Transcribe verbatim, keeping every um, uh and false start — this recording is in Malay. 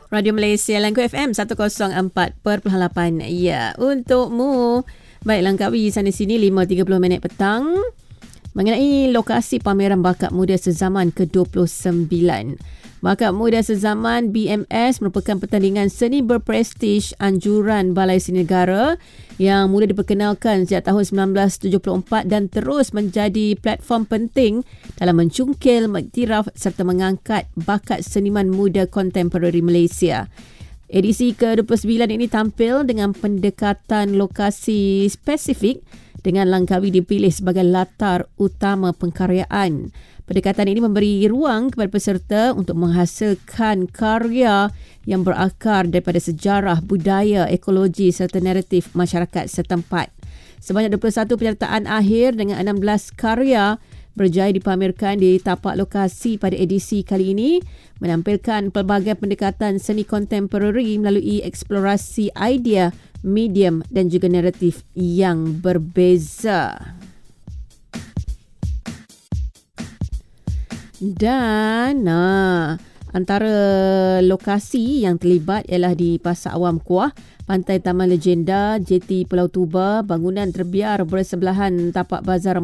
Radio Malaysia Langgu F M seratus empat perpuluhan lapan. Ya, untukmu. Baik, Langkawi sana sini lima tiga puluh minit petang. Mengenai lokasi pameran bakat muda sezaman ke dua puluh sembilan. Bakat Muda Sezaman B M S merupakan pertandingan seni berprestij anjuran Balai Seni Negara yang mula diperkenalkan sejak tahun sembilan belas tujuh puluh empat dan terus menjadi platform penting dalam mencungkil, mengiktiraf serta mengangkat bakat seniman muda kontemporari Malaysia. Edisi ke dua puluh sembilan ini tampil dengan pendekatan lokasi spesifik dengan Langkawi dipilih sebagai latar utama pengkaryaan. Pendekatan ini memberi ruang kepada peserta untuk menghasilkan karya yang berakar daripada sejarah, budaya, ekologi serta naratif masyarakat setempat. Sebanyak dua puluh satu penyertaan akhir dengan enam belas karya berjaya dipamerkan di tapak lokasi pada edisi kali ini, menampilkan pelbagai pendekatan seni kontemporari melalui eksplorasi idea, medium dan juga naratif yang berbeza. Dan nah, antara lokasi yang terlibat ialah di Pasar Awam Kuah, Pantai Taman Legenda, Jeti Pulau Tuba, bangunan terbiar bersebelahan tapak bazar